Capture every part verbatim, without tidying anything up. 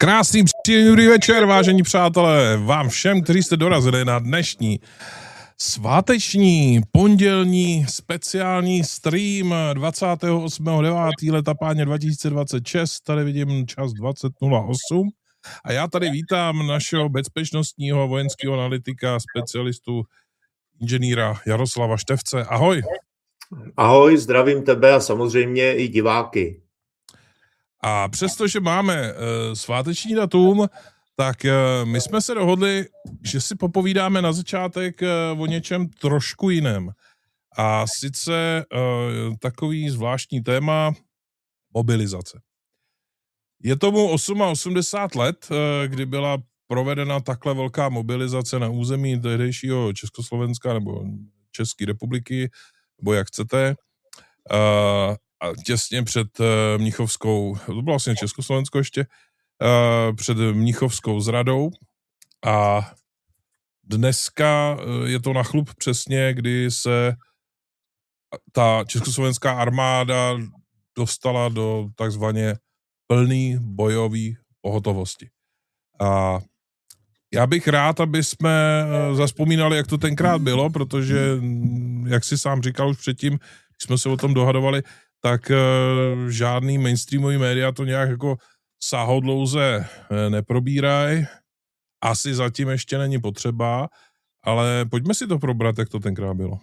Krásný příjemný dobrý večer, vážení přátelé, vám všem, kteří jste dorazili na dnešní sváteční, pondělní, speciální stream dvacátého osmého devátého leta páně dva tisíce dvacet šest, tady vidím čas dvacet nula osm a já tady vítám našeho bezpečnostního vojenského analytika, specialistu, inženýra Jaroslava Števce. Ahoj. Ahoj, zdravím tebe a samozřejmě i diváky. A přestože máme uh, sváteční datum, tak uh, my jsme se dohodli, že si popovídáme na začátek uh, o něčem trošku jiném. A sice uh, takový zvláštní téma mobilizace. Je tomu osmdesát osm let, uh, kdy byla provedena takhle velká mobilizace na území tehdejšího Československa nebo České republiky, nebo jak chcete. Uh, A těsně před uh, Mnichovskou, to bylo vlastně Československo ještě, uh, před Mnichovskou zradou a dneska uh, je to na chlup přesně, kdy se ta československá armáda dostala do takzvaně plný bojový pohotovosti. A já bych rád, aby jsme uh, zazpomínali, jak to tenkrát bylo, protože, jak si sám říkal už předtím, když jsme se o tom dohadovali, tak uh, žádný mainstreamový média to nějak jako sáhodlouze neprobíraj. Asi zatím ještě není potřeba, ale pojďme si to probrat, jak to tenkrát bylo.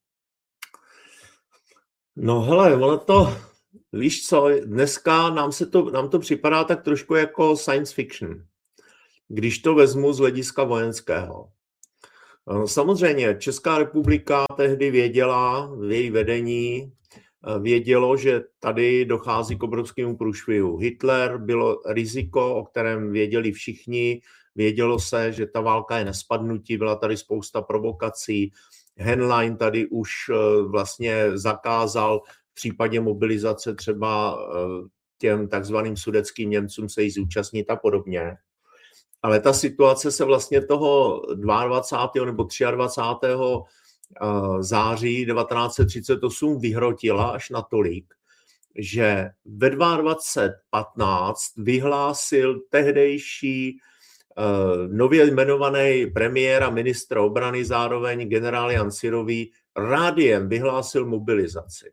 No hele, ono to, víš co, dneska nám, se to, nám to připadá tak trošku jako science fiction, když to vezmu z hlediska vojenského. Samozřejmě Česká republika tehdy věděla, v její vedení vědělo, že tady dochází k obrovskému průšvihu. Hitler bylo riziko, o kterém věděli všichni, vědělo se, že ta válka je nespadnutí, byla tady spousta provokací. Henlein tady už vlastně zakázal v případě mobilizace třeba těm takzvaným sudetským Němcům se jí zúčastnit a podobně. Ale ta situace se vlastně toho dvacátého druhého nebo dvacátého třetího září devatenáct set třicet osm vyhrotila až natolik, že ve dvacet dva patnáct vyhlásil tehdejší uh, nově jmenovaný premiér a ministr obrany, zároveň generál Jan Syrový, rádiem vyhlásil mobilizaci.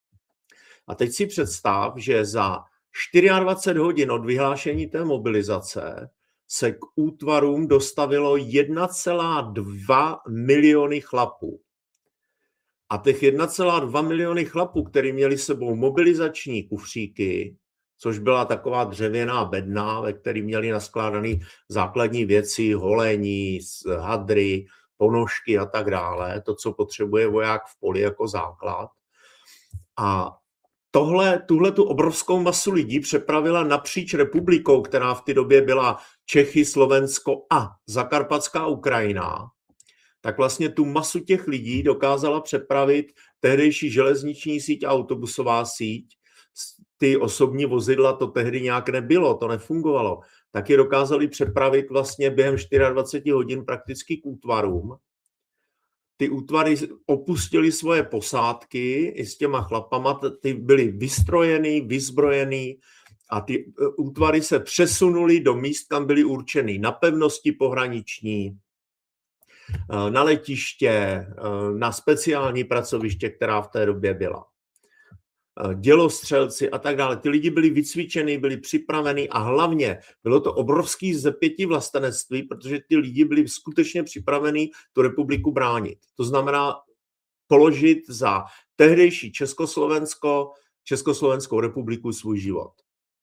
A teď si představ, že za dvacet čtyři hodin od vyhlášení té mobilizace se k útvarům dostavilo jedna celá dva miliony chlapů. A těch jedna celá dva miliony chlapů, kteří měli sebou mobilizační kufříky, což byla taková dřevěná bedna, ve které měli naskládané základní věci, holení, hadry, ponožky a tak dále, to, co potřebuje voják v poli jako základ. A Tohle, tuhle tu obrovskou masu lidí přepravila napříč republikou, která v té době byla Čechy, Slovensko a Zakarpatská Ukrajina, tak vlastně tu masu těch lidí dokázala přepravit tehdejší železniční síť a autobusová síť. Ty osobní vozidla to tehdy nějak nebylo, to nefungovalo. Tak je dokázali přepravit vlastně během dvacet čtyři hodin prakticky k útvarům. Ty útvary opustili svoje posádky i s těma chlapama, ty byly vystrojený, vyzbrojený a ty útvary se přesunuly do míst, kam byly určeny, na pevnosti pohraniční, na letiště, na speciální pracoviště, která v té době byla. Dělostřelci a tak dále. Ty lidi byli vycvičení, byli připraveni a hlavně bylo to obrovský zepětí vlastenectví, protože ty lidi byli skutečně připraveni tu republiku bránit. To znamená položit za tehdejší Československo, Československou republiku svůj život.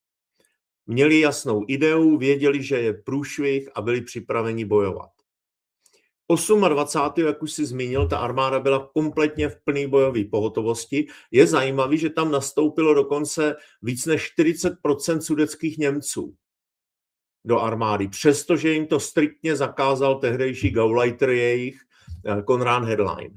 Měli jasnou ideu, věděli, že je průšvih a byli připraveni bojovat. dvacátého osmého jak už si zmínil, ta armáda byla kompletně v plné bojové pohotovosti. Je zajímavý, že tam nastoupilo dokonce víc než čtyřicet procent sudetských Němců do armády, přestože jim to striktně zakázal tehdejší Gauleiter jejich Konrad Henlein.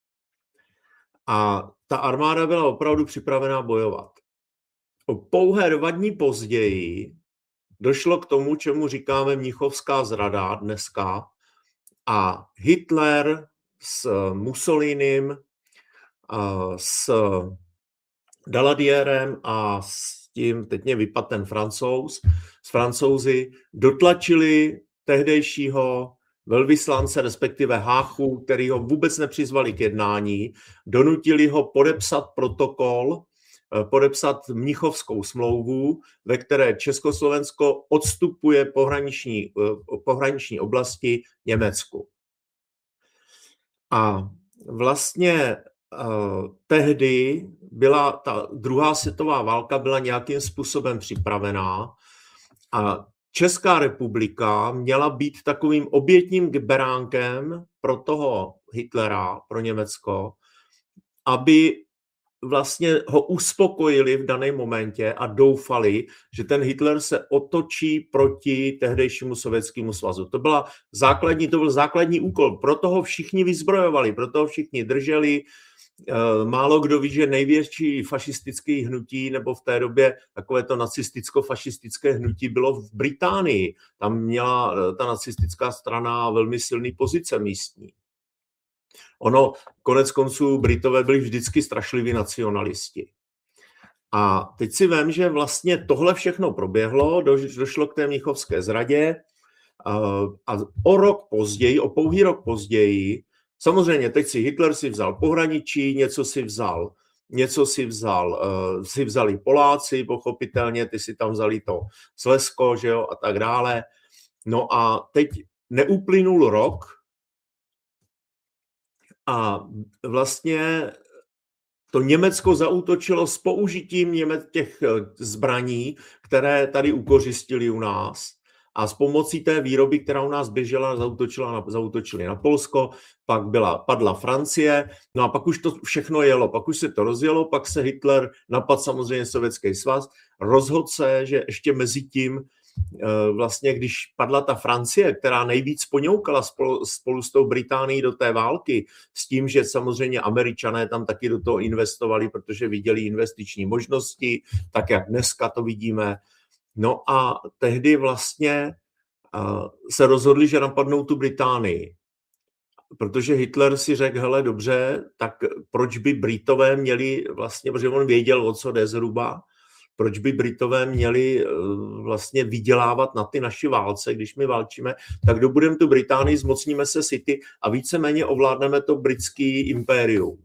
A ta armáda byla opravdu připravená bojovat. O pouhé dva dní později došlo k tomu, čemu říkáme Mnichovská zrada dneska, a Hitler s Mussolinim, s Daladierem a s tím, teď mě vypadl ten Francouz, s Francouzi, dotlačili tehdejšího velvyslance, respektive Háchu, který ho vůbec nepřizvali k jednání, donutili ho podepsat protokol, podepsat Mnichovskou smlouvu, ve které Československo odstupuje pohraniční, pohraniční oblasti Německu. A vlastně uh, tehdy byla ta druhá světová válka byla nějakým způsobem připravená a Česká republika měla být takovým obětním beránkem pro toho Hitlera, pro Německo, aby vlastně ho uspokojili v daném momentě a doufali, že ten Hitler se otočí proti tehdejšímu Sovětskému svazu. To, byla základní, to byl základní úkol. Proto ho všichni vyzbrojovali, proto ho všichni drželi. Málo kdo ví, že největší fašistické hnutí, nebo v té době takové to nacisticko-fašistické hnutí bylo v Británii. Tam měla ta nacistická strana velmi silný pozice místní. Ono, konec konců, Britové byli vždycky strašliví nacionalisti. A teď si vem, že vlastně tohle všechno proběhlo, došlo k té Mnichovské zradě a o rok později, o pouhý rok později, samozřejmě teď si Hitler si vzal pohraničí, něco si vzal, něco si vzal, si vzali Poláci, pochopitelně, ty si tam vzali to Slezsko, že jo, a tak dále. No a teď neuplynul rok, a vlastně to Německo zaútočilo s použitím těch zbraní, které tady ukořistili u nás. A s pomocí té výroby, která u nás běžela, zaútočila na, zaútočili na Polsko, pak byla, padla Francie, no a pak už to všechno jelo, pak už se to rozjelo, pak se Hitler napadl samozřejmě Sovětský svaz, rozhodl se, že ještě mezi tím vlastně, když padla ta Francie, která nejvíc poňoukala spolu, spolu s tou Británií do té války, s tím, že samozřejmě Američané tam taky do toho investovali, protože viděli investiční možnosti, tak jak dneska to vidíme. No a tehdy vlastně se rozhodli, že napadnou tu Británii. Protože Hitler si řekl, hele, dobře, tak proč by Britové měli vlastně, protože on věděl, o co jde zhruba, proč by Britové měli vlastně vydělávat na ty naši válce, když my válčíme, tak dobudeme tu Británii, zmocníme se City a víceméně ovládneme to britský impérium.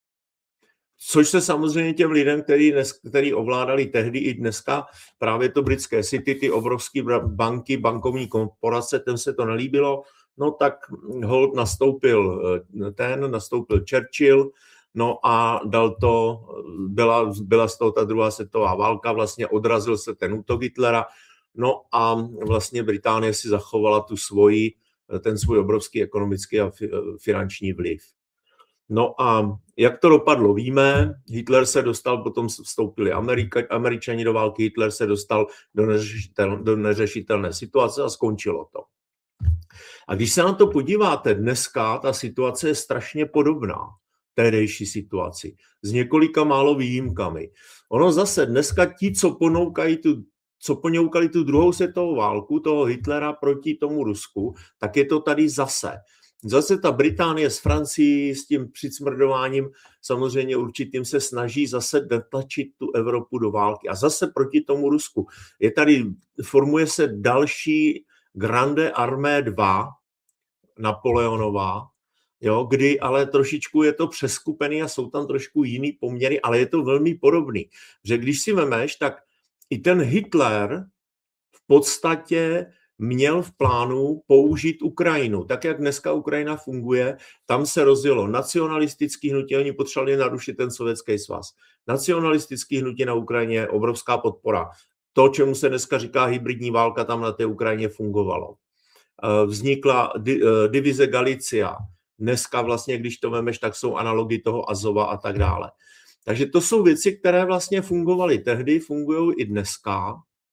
Což se samozřejmě těm lidem, který, dnes, který ovládali tehdy i dneska, právě to britské City, ty obrovské banky, bankovní korporace, těm se to nelíbilo, no tak hold nastoupil ten, nastoupil Churchill, no a dal to, byla, byla z toho ta druhá světová válka, vlastně odrazil se ten útok Hitlera, no a vlastně Británie si zachovala tu svoji, ten svůj obrovský ekonomický a finanční vliv. No a jak to dopadlo, víme, Hitler se dostal, potom vstoupili Amerika, Američani do války, Hitler se dostal do, neřešitel, do neřešitelné situace a skončilo to. A když se na to podíváte, dneska ta situace je strašně podobná tehdejší situaci, s několika málo výjimkami. Ono zase dneska ti, co ponoukají tu, co poňoukali tu druhou světovou válku, toho Hitlera proti tomu Rusku, tak je to tady zase. Zase ta Británie s Francií s tím přicmrdováním samozřejmě určitým se snaží zase dotlačit tu Evropu do války. A zase proti tomu Rusku. Je tady, formuje se další Grande Armée dva, Napoleonová, jo, kdy ale trošičku je to přeskupený a jsou tam trošku jiný poměry, ale je to velmi podobný. Že když si vemeš, tak i ten Hitler v podstatě měl v plánu použít Ukrajinu. Tak, jak dneska Ukrajina funguje, tam se rozjelo nacionalistický hnutí, oni potřebovali narušit ten Sovětský svaz. Nacionalistický hnutí na Ukrajině je obrovská podpora. To, čemu se dneska říká hybridní válka, tam na té Ukrajině fungovalo. Vznikla divize Galicia. Dneska vlastně, když to vemeš, tak jsou analogy toho Azova a tak dále. Takže to jsou věci, které vlastně fungovaly tehdy, fungují i dneska.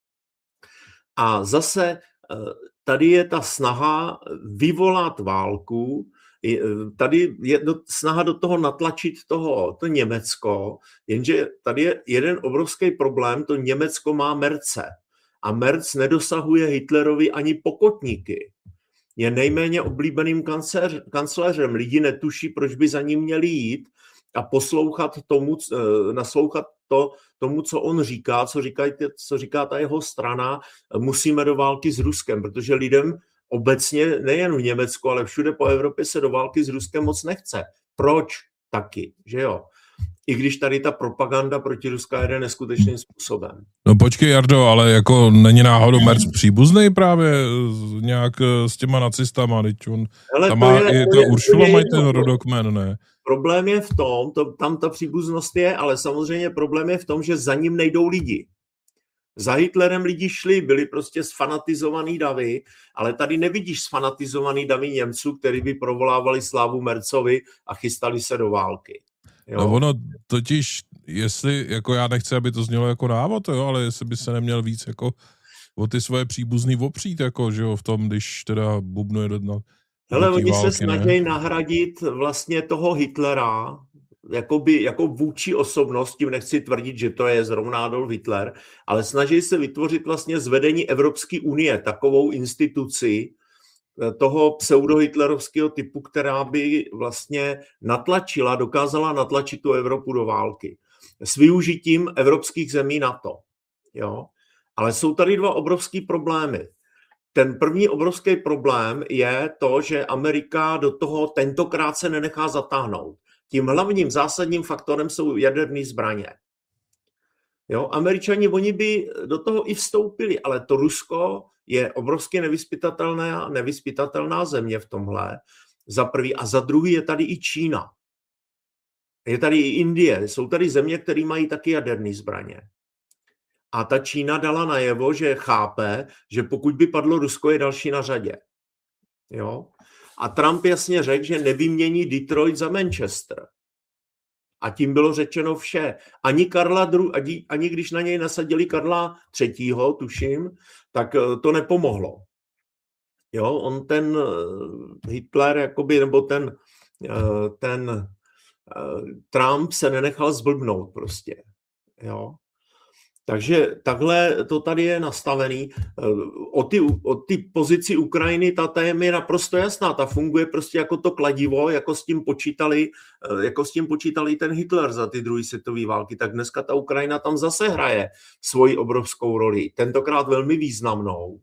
A zase tady je ta snaha vyvolat válku, tady je snaha do toho natlačit toho, to Německo, jenže tady je jeden obrovský problém, to Německo má Merce a Merc nedosahuje Hitlerovi ani pokotníky. Je nejméně oblíbeným kancléřem, lidi netuší, proč by za ním měli jít a poslouchat tomu, naslouchat to, tomu, co on říká, co říká, co říká ta jeho strana, musíme do války s Ruskem, protože lidem obecně, nejen v Německu, ale všude po Evropě se do války s Ruskem moc nechce. Proč? Taky, že jo? I když tady ta propaganda proti Ruská jde neskutečným způsobem. No počkej, Jardo, ale jako není náhodou Merc příbuznej právě nějak s těma nacistama, teď on Hele, tam má je, i ta Uršula, mají ten rodokmen, ne? Problém je v tom, to, tam ta příbuznost je, ale samozřejmě problém je v tom, že za ním nejdou lidi. Za Hitlerem lidi šli, byli prostě sfanatizovaný davy, ale tady nevidíš sfanatizovaný davy Němců, který by provolávali slávu Mercovi a chystali se do války. Jo? No ono totiž, jestli, jako já nechci, aby to znělo jako návod, jo, ale jestli by se neměl víc jako o ty svoje příbuzný opřít, jako, že jo, v tom, když teda bubnuje do dna. Hele, oni války, se snaží nahradit vlastně toho Hitlera, jakoby, jako vůči osobnost, tím nechci tvrdit, že to je zrovna Adolf Hitler, ale snaží se vytvořit vlastně zvedení Evropské unie, takovou instituci toho pseudohitlerovského typu, která by vlastně natlačila, dokázala natlačit tu Evropu do války. S využitím evropských zemí NATO. Jo? Ale jsou tady dva obrovský problémy. Ten první obrovský problém je to, že Amerika do toho tentokrát se nenechá zatáhnout. Tím hlavním zásadním faktorem jsou jaderné zbraně. Jo, Američani, oni by do toho i vstoupili, ale to Rusko je obrovsky nevyzpytatelná, nevyzpytatelná země v tomhle. Za prvý a za druhý je tady i Čína. Je tady i Indie. Jsou tady země, které mají taky jaderné zbraně. A ta Čína dala najevo, že chápe, že pokud by padlo Rusko, je další na řadě. Jo? A Trump jasně řekl, že nevymění Detroit za Manchester. A tím bylo řečeno vše. Ani Karla dru- ani, ani když na něj nasadili Karla třetího, tuším, tak to nepomohlo. Jo, on ten Hitler, jakoby, nebo ten, ten Trump se nenechal zblbnout prostě. Jo. Takže takhle to tady je nastavený. O ty, o ty pozici Ukrajiny ta téma je naprosto jasná. Ta funguje prostě jako to kladivo, jako s tím počítali, jako s tím počítali ten Hitler za ty druhé světové války. Tak dneska ta Ukrajina tam zase hraje svoji obrovskou roli. Tentokrát velmi významnou.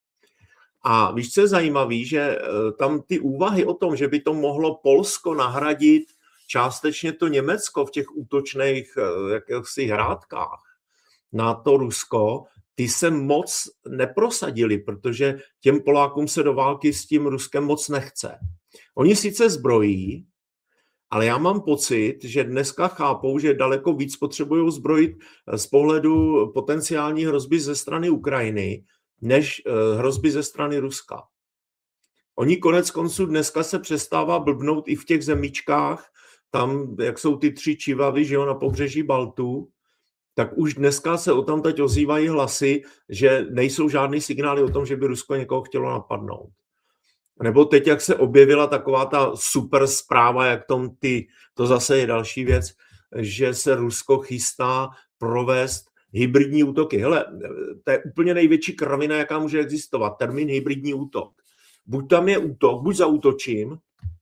A víš, co je zajímavý, že tam ty úvahy o tom, že by to mohlo Polsko nahradit částečně to Německo v těch útočných jakýchsi hrádkách na to Rusko, ty se moc neprosadili, protože těm Polákům se do války s tím Ruskem moc nechce. Oni sice zbrojí, ale já mám pocit, že dneska chápou, že daleko víc potřebují zbrojit z pohledu potenciální hrozby ze strany Ukrajiny, než hrozby ze strany Ruska. Oni konec konců dneska se přestává blbnout i v těch zemíčkách, tam, jak jsou ty tři čivavy, že jo, na pobřeží Baltu, tak už dneska se o tam teď ozývají hlasy, že nejsou žádný signály o tom, že by Rusko někoho chtělo napadnout. Nebo teď, jak se objevila taková ta super zpráva, jak tom ty, to zase je další věc, že se Rusko chystá provést hybridní útoky. Hele, to je úplně největší kravina, jaká může existovat. Termín hybridní útok. Buď tam je útok, buď zaútočím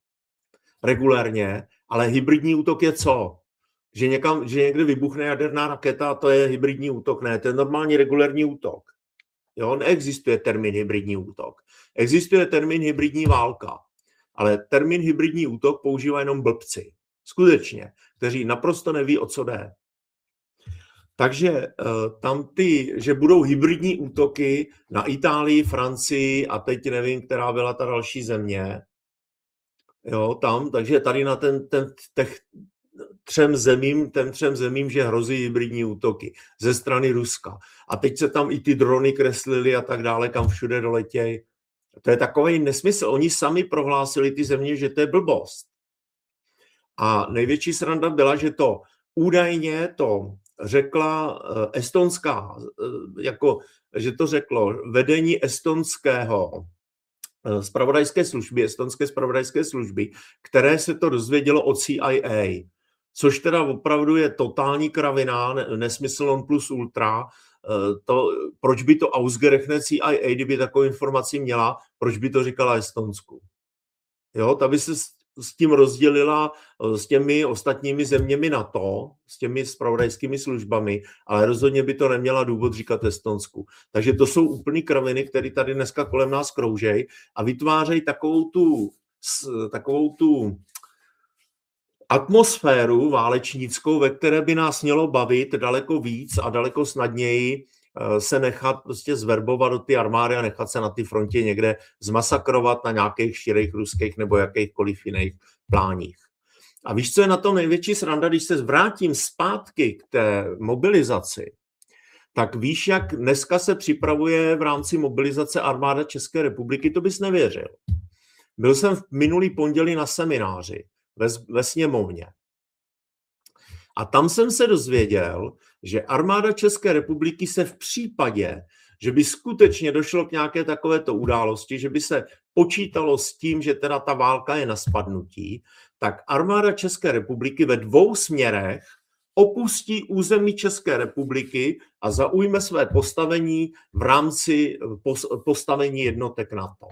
regulérně, ale hybridní útok je co? Že, někam, že někde vybuchne jaderná raketa a to je hybridní útok. Ne, to je normální regulérní útok. Jo, neexistuje termín hybridní útok. Existuje termín hybridní válka. Ale termín hybridní útok používá jenom blbci. Skutečně. Kteří naprosto neví, o co jde. Takže tam ty, že budou hybridní útoky na Itálii, Francii a teď nevím, která byla ta další země. Jo, tam, takže tady na ten, ten těch třem zemím, ten třem zemím, že hrozí hybridní útoky ze strany Ruska. A teď se tam i ty drony kreslily a tak dále, kam všude doletějí. To je takový nesmysl. Oni sami prohlásili ty země, že to je blbost. A největší sranda byla, že to údajně to řekla estonská, jako, že to řeklo vedení estonského zpravodajské služby, estonské zpravodajské služby, které se to dozvědělo od C I A, což teda opravdu je totální kravina, nesmysl non plus ultra. To, proč by to ausgerechnet C I A, kdyby takovou informaci měla, proč by to říkala Estonsku? Jo, ta by se s tím rozdělila s těmi ostatními zeměmi NATO, s těmi zpravodajskými službami, ale rozhodně by to neměla důvod říkat Estonsku. Takže to jsou úplný kraviny, které tady dneska kolem nás kroužejí a vytvářejí takovou tu, takovou tu atmosféru válečnickou, ve které by nás mělo bavit daleko víc a daleko snadněji se nechat prostě zverbovat do ty armády a nechat se na ty frontě někde zmasakrovat na nějakých širých ruských nebo jakýchkoliv jiných pláních. A víš, co je na tom největší sranda, když se vrátím zpátky k té mobilizaci, tak víš, jak dneska se připravuje v rámci mobilizace armáda České republiky, to bys nevěřil. Byl jsem v minulý pondělí na semináři ve, ve sněmovně. A tam jsem se dozvěděl, že armáda České republiky se v případě, že by skutečně došlo k nějaké takovéto události, že by se počítalo s tím, že teda ta válka je na spadnutí, tak armáda České republiky ve dvou směrech opustí území České republiky a zaujme své postavení v rámci postavení jednotek NATO.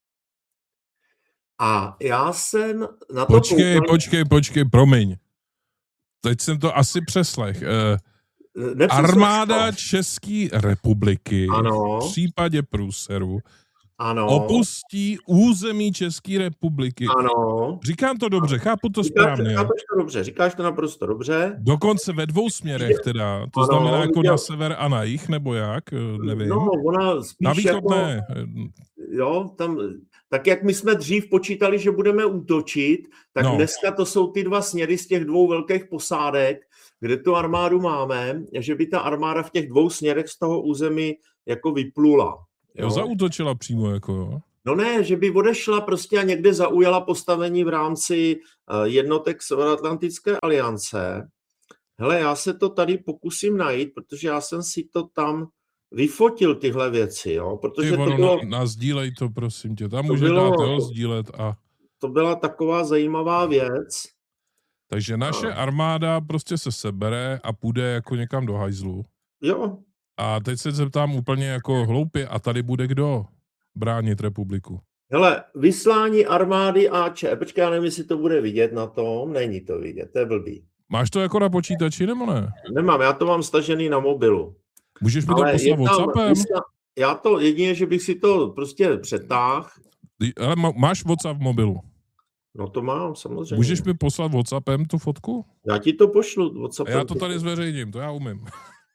A já jsem na to Počkej, koukal... počkej, počkej, promiň. Teď jsem to asi přeslech. Eh, armáda České republiky ano. v případě průseru ano. opustí území České republiky. Ano. Říkám to dobře, chápu to říkáš, správně. Říkáš to dobře, říkáš to naprosto dobře. Dokonce ve dvou směrech teda, to ano, znamená jako já... na sever a na jih, nebo jak, nevím. No, ona spíš na východ jako, ne. Jo, tam, tak jak my jsme dřív počítali, že budeme útočit, tak no. Dneska to jsou ty dva směry z těch dvou velkých posádek, kde tu armádu máme, že by ta armáda v těch dvou směrech z toho území jako vyplula. Jo, jo zaútočila přímo jako jo. No ne, že by odešla prostě a někde zaujala postavení v rámci jednotek Severoatlantické aliance. Hele, já se to tady pokusím najít, protože já jsem si to tam vyfotil tyhle věci, jo, protože Ty, to ono, bylo... Na, na sdílej to, prosím tě, tam může dát, jo, sdílet a... To byla taková zajímavá věc. Takže naše armáda prostě se sebere a půjde jako někam do hajzlu. Jo. A teď se zeptám úplně jako hloupě, a tady bude kdo bránit republiku? Hele, vyslání armády A Č. Počkej, já nevím, jestli to bude vidět na tom. Není to vidět, to je blbý. Máš to jako na počítači, nebo ne? Nemám, já to mám stažený na mobilu. Můžeš mi to poslat WhatsAppem? Vysla... Já to jedině, že bych si to prostě přetáhl. Ale máš WhatsApp v mobilu? No to mám, samozřejmě. Můžeš mi poslat WhatsAppem tu fotku? Já ti to pošlu WhatsAppem. A já to tady zveřejním, to já umím.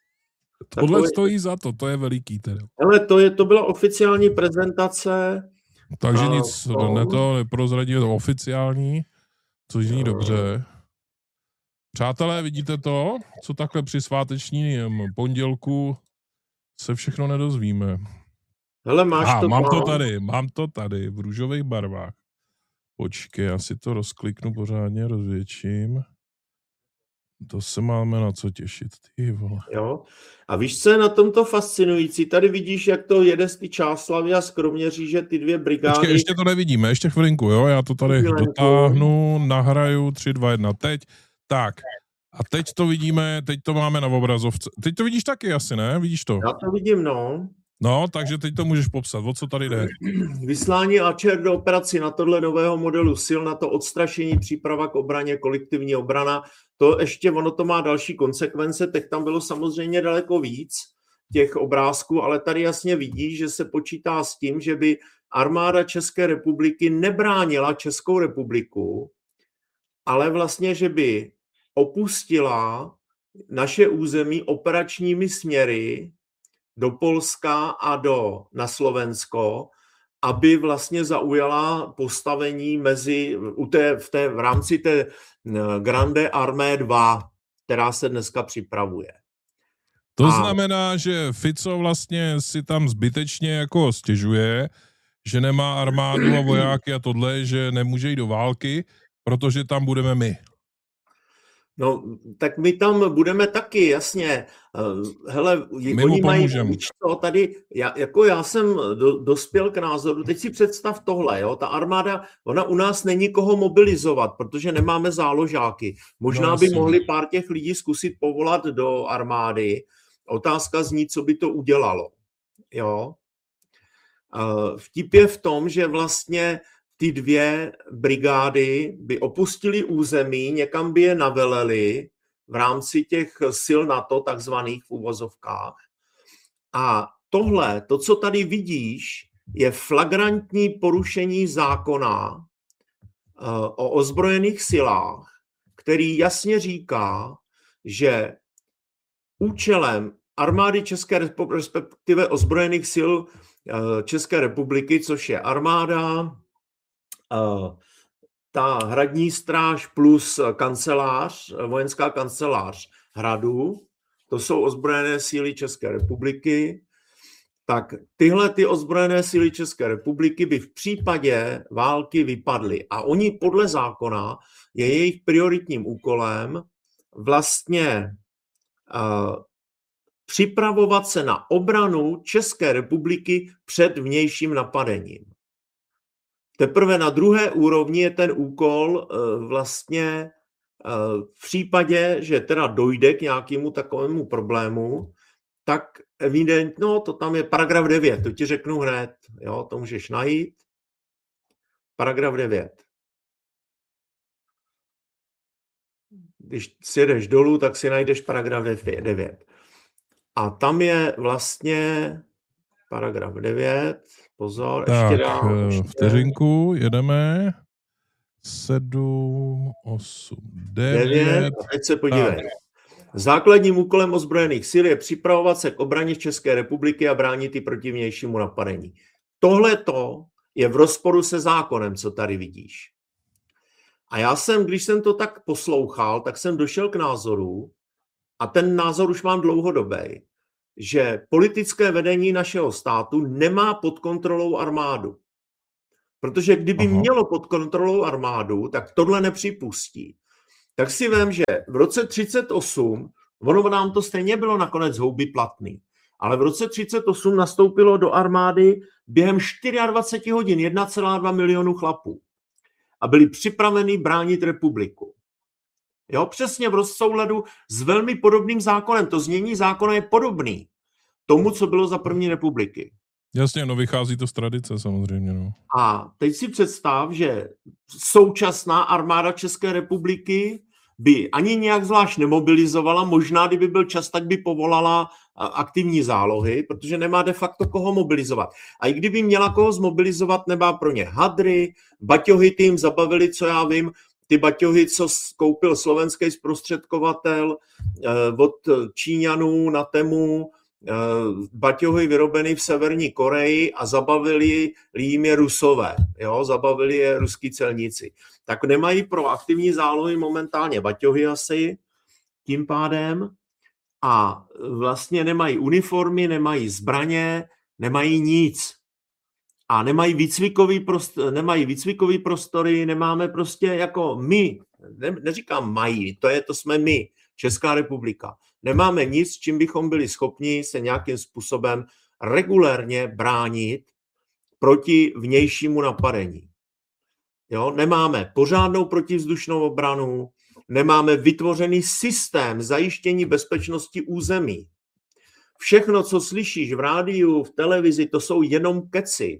Tohle je... stojí za to, to je veliký teda. Ale to, je, to byla oficiální prezentace. Takže a nic to... ne to neprozradí, je to oficiální, což zní dobře. Přátelé, vidíte to, co takhle při svátečním pondělku se všechno nedozvíme. Hele, máš Aha, to mám tam. to tady, mám to tady v růžových barvách. Počkej, já si to rozkliknu pořádně, rozvětším. To se máme na co těšit, ty vole. Jo. A víš, co je na tomto fascinující? Tady vidíš, jak to jede z ty Čáslavy a z Kroměříže, ty dvě brigády. Počkej, ještě to nevidíme, ještě chvilinku, jo, já to tady chvilinku. dotáhnu, nahraju, tři, dva, jedna, teď. Tak, a teď to vidíme, teď to máme na obrazovce. Teď to vidíš taky asi, ne? Vidíš to? Já to vidím, no. No, takže teď to můžeš popsat. O co tady jde? Vyslání A Č R do operaci na tohle nového modelu sil, na to odstrašení, příprava k obraně, kolektivní obrana. To ještě, ono to má další konsekvence, teď tam bylo samozřejmě daleko víc těch obrázků, ale tady jasně vidíš, že se počítá s tím, že by armáda České republiky nebránila Českou republiku, ale vlastně, že by opustila naše území operačními směry do Polska a do, na Slovensko, aby vlastně zaujala postavení mezi, u té, v, té, v rámci té Grande Armée dva, která se dneska připravuje. To a... znamená, že Fico vlastně si tam zbytečně jako stěžuje, že nemá armádu a vojáky a tohle, že nemůže jít do války, protože tam budeme my. No, tak my tam budeme taky, jasně. Hele, my oni mají to tady, já, jako já jsem do, dospěl k názoru, teď si představ tohle, jo, ta armáda, ona u nás není koho mobilizovat, protože nemáme záložáky. Možná no, by mohli pár těch lidí zkusit povolat do armády. Otázka zní, co by to udělalo, jo. Vtip je v tom, že vlastně ty dvě brigády by opustily území, někam by je naveleli v rámci těch sil NATO, takzvaných v uvozovkách. A tohle, to, co tady vidíš, je flagrantní porušení zákona o ozbrojených silách, který jasně říká, že účelem armády České republiky, respektive ozbrojených sil České republiky, což je armáda, ta hradní stráž plus kancelář, vojenská kancelář hradu, to jsou ozbrojené síly České republiky, tak tyhle ty ozbrojené síly České republiky by v případě války vypadly. A oni podle zákona je jejich prioritním úkolem vlastně uh, připravovat se na obranu České republiky před vnějším napadením. Teprve na druhé úrovni je ten úkol uh, vlastně uh, v případě, že teda dojde k nějakému takovému problému, tak evidentně, no to tam je paragraf devět, to ti řeknu hned, jo, to můžeš najít. Paragraf devět. Když si jdeš dolů, tak si najdeš paragraf devět. A tam je vlastně paragraf devět, pozor, tak, ještě dál. Ještě. Vteřinku, jedeme. sedm, osm, devět. A teď se podívej. Základním úkolem ozbrojených sil je připravovat se k obraně České republiky a bránit ji proti vnějšímu napadení. Tohleto je v rozporu se zákonem, co tady vidíš. A já jsem, když jsem to tak poslouchal, tak jsem došel k názoru, a ten názor už mám dlouhodobý, že politické vedení našeho státu nemá pod kontrolou armádu. Protože kdyby Aha. mělo pod kontrolou armádu, tak tohle nepřipustí. Tak si vem, že v roce třicet osm, ono nám to stejně bylo nakonec houby platný, ale v roce třicet osm nastoupilo do armády během dvacet čtyři hodin jedna celá dva milionu chlapů a byli připraveni bránit republiku. Jo, přesně v souladu s velmi podobným zákonem. To znění zákona je podobný tomu, co bylo za první republiky. Jasně, no vychází to z tradice samozřejmě. No. A teď si představ, že současná armáda České republiky by ani nějak zvlášť nemobilizovala, možná kdyby byl čas, tak by povolala aktivní zálohy, protože nemá de facto koho mobilizovat. A i kdyby měla koho zmobilizovat, nemá pro ně hadry, baťohy tým zabavili, co já vím, ty baťohy, co koupil slovenský zprostředkovatel od Číňanů na Temu, baťohy vyrobený v Severní Koreji a zabavili jim je Rusové, jo? Zabavili je ruský celníci. Tak nemají pro aktivní zálohy momentálně baťohy asi tím pádem a vlastně nemají uniformy, nemají zbraně, nemají nic. A nemají výcvikový prostory, nemají výcvikový prostory, nemáme prostě jako my, ne, neříkám mají, to je, to jsme my, Česká republika. Nemáme nic, čím bychom byli schopni se nějakým způsobem regulérně bránit proti vnějšímu napadení. Jo? Nemáme pořádnou protivzdušnou obranu, nemáme vytvořený systém zajištění bezpečnosti území. Všechno, co slyšíš v rádiu, v televizi, to jsou jenom keci.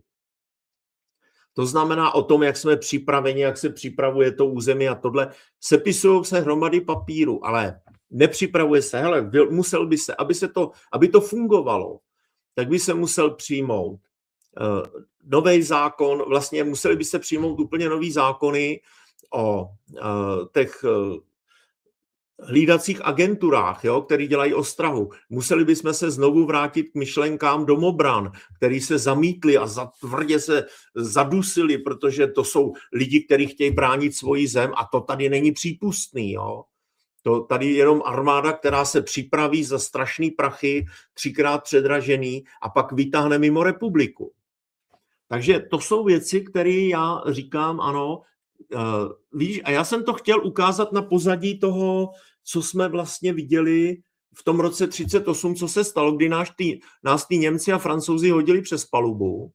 To znamená o tom, jak jsme připraveni, jak se připravuje to území a tohle. Sepisují se hromady papíru, ale nepřipravuje se. Hele, musel by se, aby, se to, aby to fungovalo, tak by se musel přijmout uh, nový zákon, vlastně museli by se přijmout úplně nový zákony o uh, těch uh, hlídacích agenturách, jo, který dělají ostrahu. Museli bychom se znovu vrátit k myšlenkám domobran, který se zamítli a tvrdě se zadusili, protože to jsou lidi, kteří chtějí bránit svoji zem a to tady není přípustný. Jo. To tady je jenom armáda, která se připraví za strašný prachy, třikrát předražený a pak vytáhne mimo republiku. Takže to jsou věci, které já říkám, ano, Uh, víš, a já jsem to chtěl ukázat na pozadí toho, co jsme vlastně viděli v tom roce třicet osm, co se stalo, kdy náš tý, nás ty Němci a Francouzi hodili přes palubu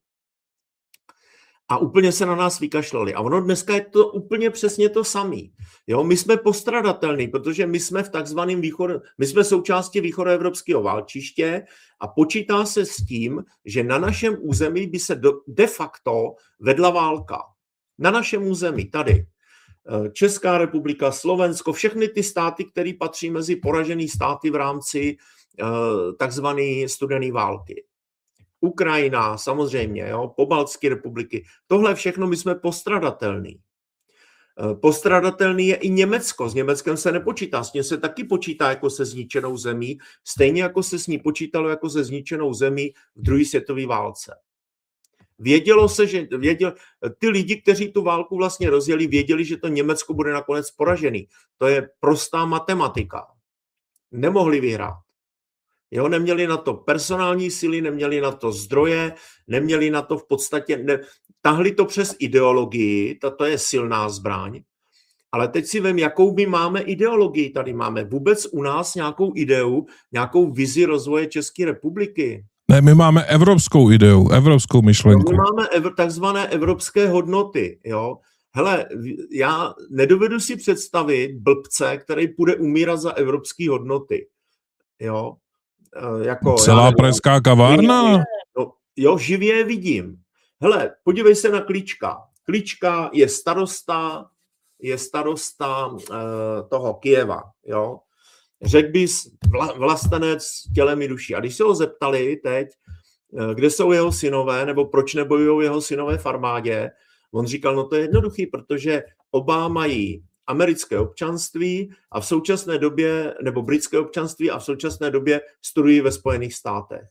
a úplně se na nás vykašlali. A ono dneska je to úplně přesně to samý. Jo, my jsme postradatelní, protože my jsme v takzvaném východ, my jsme součástí východoevropského válčiště a počítá se s tím, že na našem území by se do, de facto vedla válka. Na našem území, tady. Česká republika, Slovensko, všechny ty státy, které patří mezi poražené státy v rámci takzvané studené války. Ukrajina, samozřejmě, jo, pobaltské republiky. Tohle všechno my jsme postradatelný. Postradatelný je i Německo. S Německem se nepočítá, s ním se taky počítá jako se zničenou zemí, stejně jako se s ní počítalo jako se zničenou zemí v druhé světové válce. Vědělo se, že věděl, ty lidi, kteří tu válku vlastně rozjeli, věděli, že to Německo bude nakonec poražený. To je prostá matematika. Nemohli vyhrát. Jo, neměli na to personální síly, neměli na to zdroje, neměli na to v podstatě, ne, tahli to přes ideologii, to je silná zbraň, ale teď si vem, jakou my máme ideologii tady. Máme vůbec u nás nějakou ideu, nějakou vizi rozvoje České republiky? Ne, my máme evropskou ideu, evropskou myšlenku. My máme ev- takzvané evropské hodnoty, jo. Hele, já nedovedu si představit blbce, který půjde umírat za evropské hodnoty, jo. Jako, celá pražská kavárna? No, jo, živě je vidím. Hele, podívej se na Klíčka. Klíčka je starosta, je starosta uh, toho Kyjeva, jo. Řekl bys vla, vlastenec tělem i duší. A když se ho zeptali teď, uh, kde jsou jeho synové, nebo proč nebojují jeho synové v armádě, on říkal, no to je jednoduchý, protože oba mají americké občanství a v současné době, nebo britské občanství a v současné době studují ve Spojených státech.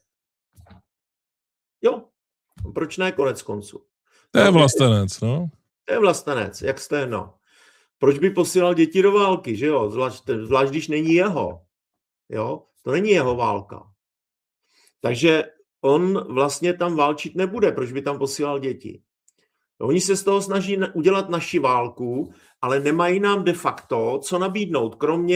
Jo, proč ne, konec konců. To je vlastenec, no. To je vlastenec, jak jste, no. Proč by posílal děti do války, že jo, zvlášť, zvlášť když není jeho, jo, to není jeho válka. Takže on vlastně tam válčit nebude, proč by tam posílal děti. Oni se z toho snaží udělat naši válku, ale nemají nám de facto co nabídnout, kromě